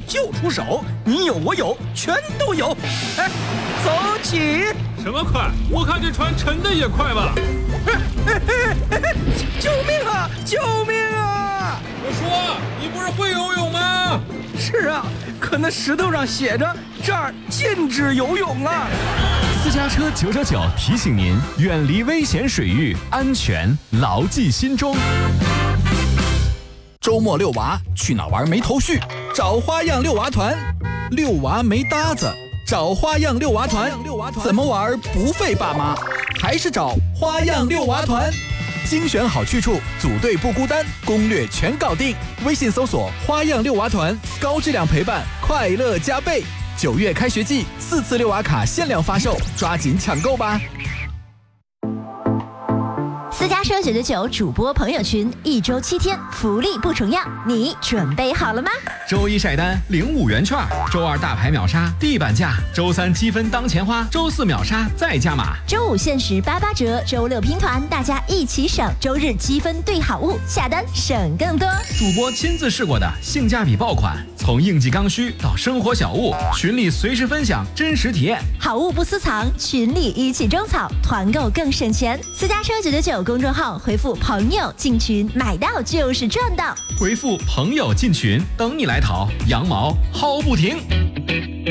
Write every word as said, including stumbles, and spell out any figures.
就出手，你有我有，全都有。哎，走起！ 什么快？我看这船沉的也快吧！ 救命啊！救命啊！ 我说，你不是会游泳吗？ 是啊，可那石头上写着这儿禁止游泳啊。 私家车九九九提醒您，远离危险水域，安全牢记心中。 周末遛娃去哪玩没头绪？找花样遛娃团。遛娃没搭子，找花样遛娃团。怎么玩不费爸妈？还是找花样遛娃团。精选好去处，组队不孤单，攻略全搞定。微信搜索花样遛娃团，高质量陪伴，快乐加倍。九月开学季，四次遛娃卡限量发售，抓紧抢购吧！ 私家车九九九主播朋友群，一周七天，福利不重样，你准备好了吗？ 周一晒单领五元券，周二大牌秒杀地板价，周三积分当钱花，周四秒杀再加码， 周五限时八八折，周六拼团，大家一起省，周日积分兑好物，下单省更多。 主播亲自试过的性价比爆款，从应季刚需到生活小物，群里随时分享真实体验， 好物不私藏，群里一起种草，团购更省钱。私家车九九九公众号回复朋友进群，买到就是赚到。 回复朋友进群，等你来淘，羊毛薅不停。